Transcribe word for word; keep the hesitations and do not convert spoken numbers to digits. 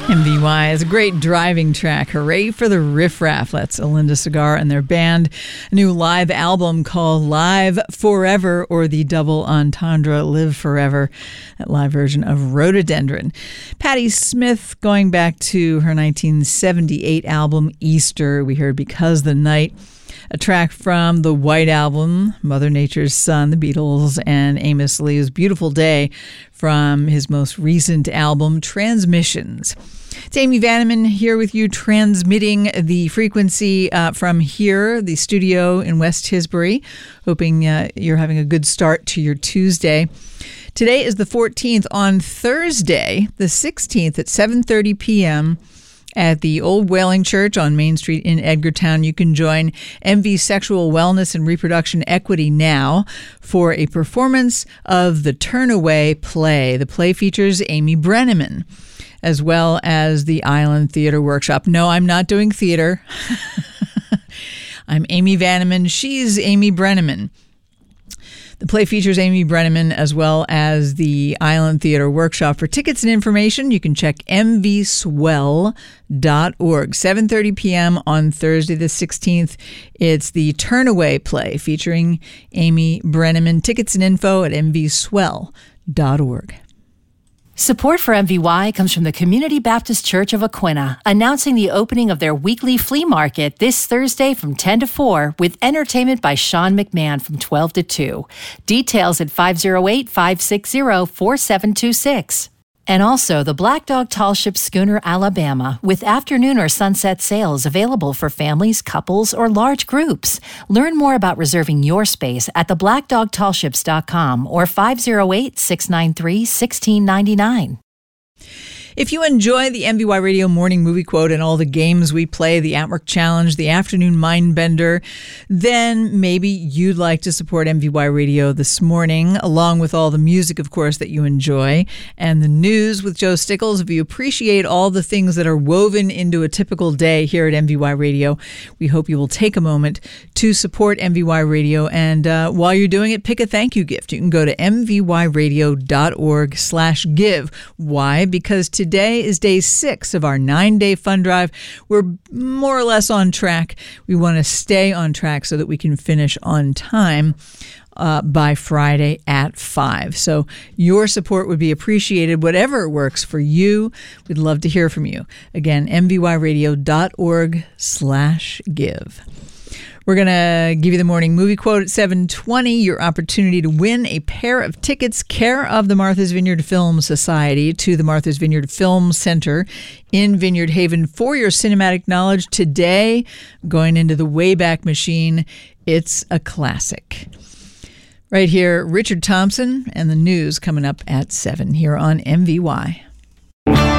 M V Y is a great driving track. Hooray for the Riff Raff. That's Alinda Cigar and their band. A new live album called Live Forever, or the double entendre Live Forever, that live version of Rhododendron. Patti Smith, going back to her nineteen seventy-eight album Easter, we heard Because the Night, a track from the White Album, Mother Nature's Son, the Beatles, and Amos Lee's Beautiful Day from his most recent album, Transmissions. It's Amy Vanneman here with you, transmitting the frequency uh, from here, the studio in West Tisbury. Hoping uh, you're having a good start to your Tuesday. Today is the fourteenth. On Thursday, the sixteenth at seven thirty p.m., at the Old Whaling Church on Main Street in Edgartown, you can join M V Sexual Wellness and Reproduction Equity Now for a performance of the Turnaway play. The play features Amy Brenneman, as well as the Island Theater Workshop. No, I'm not doing theater. I'm Amy Vanneman. She's Amy Brenneman. The play features Amy Brenneman as well as the Island Theater Workshop. For tickets and information, you can check m v swell dot org. seven thirty p.m. on Thursday the sixteenth. It's the Turnaway play featuring Amy Brenneman. Tickets and info at m v swell dot org. Support for M V Y comes from the Community Baptist Church of Aquinnah, announcing the opening of their weekly flea market this Thursday from ten to four with entertainment by Sean McMahon from twelve to two. Details at five oh eight, five six zero, four seven two six. And also the Black Dog Tall Ship Schooner, Alabama, with afternoon or sunset sales available for families, couples, or large groups. Learn more about reserving your space at the black dog tall ships dot com or five oh eight, six nine three, one six nine nine. If you enjoy the M V Y Radio Morning Movie Quote and all the games we play, the At-Work Challenge, the Afternoon Mindbender, then maybe you'd like to support M V Y Radio this morning, along with all the music, of course, that you enjoy, and the news with Joe Stickles. If you appreciate all the things that are woven into a typical day here at M V Y Radio, we hope you will take a moment to support M V Y Radio. And uh, while you're doing it, pick a thank you gift. You can go to m v y radio dot org slash give. Why? Because today is day six of our nine-day fund drive. We're more or less on track. We want to stay on track so that we can finish on time uh, by Friday at five. So your support would be appreciated, whatever works for you. We'd love to hear from you. Again, m v y radio dot org slash give. We're going to give you the morning movie quote at seven twenty, your opportunity to win a pair of tickets, care of the Martha's Vineyard Film Society, to the Martha's Vineyard Film Center in Vineyard Haven for your cinematic knowledge. Today, going into the Wayback Machine, it's a classic. Right here, Richard Thompson and the news coming up at seven here on M V Y.